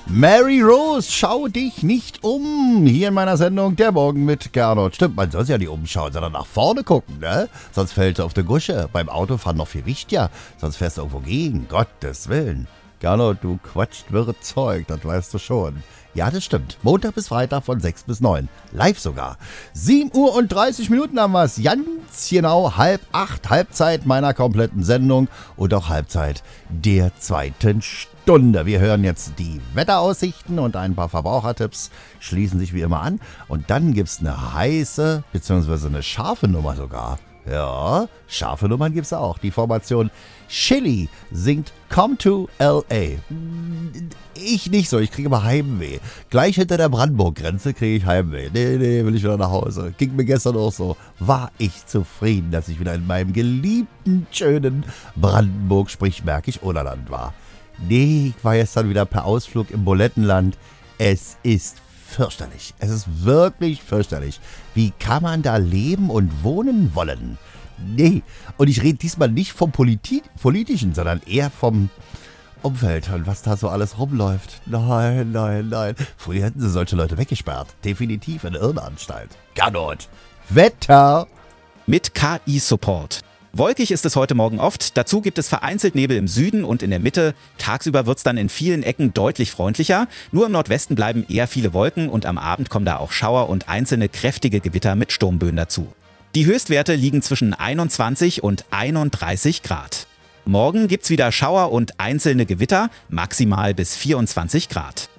Mary Rose, schau dich nicht um. Hier in meiner Sendung Der Morgen mit Gernot. Stimmt, man soll sich ja nicht umschauen, sondern nach vorne gucken, ne? Sonst fällst du auf die Gusche. Beim Autofahren noch viel wichtiger. Sonst fährst du irgendwo gegen. Gottes Willen. Gernot, du quatscht wirre Zeug, das weißt du schon. Ja, das stimmt. Montag bis Freitag von 6 bis 9. Live sogar. 7:30 haben wir es. Ganz genau 7:30. Halbzeit meiner kompletten Sendung und auch Halbzeit der zweiten Stunde. Wir hören jetzt die Wetteraussichten und ein paar Verbrauchertipps schließen sich wie immer an. Und dann gibt es eine heiße, beziehungsweise eine scharfe Nummer sogar. Ja, scharfe Nummern gibt's auch. Die Formation Chili singt Come to L.A. Ich nicht so, ich kriege immer Heimweh. Gleich hinter der Brandenburg-Grenze kriege ich Heimweh. Nee, will ich wieder nach Hause. Ging mir gestern auch so. War ich zufrieden, dass ich wieder in meinem geliebten, schönen Brandenburg, sprich Märkisch-Oderland war. Nee, ich war gestern wieder per Ausflug im Bulettenland. Es ist fürchterlich. Es ist wirklich fürchterlich. Wie kann man da leben und wohnen wollen? Nee. Und ich rede diesmal nicht vom Politischen, sondern eher vom Umfeld und was da so alles rumläuft. Nein. Früher hätten sie solche Leute weggesperrt. Definitiv in der Irrenanstalt. Gernot. Wetter. Mit KI-Support. Wolkig ist es heute Morgen oft, dazu gibt es vereinzelt Nebel im Süden und in der Mitte. Tagsüber wird es dann in vielen Ecken deutlich freundlicher. Nur im Nordwesten bleiben eher viele Wolken und am Abend kommen da auch Schauer und einzelne kräftige Gewitter mit Sturmböen dazu. Die Höchstwerte liegen zwischen 21 und 31 Grad. Morgen gibt's wieder Schauer und einzelne Gewitter, maximal bis 24 Grad.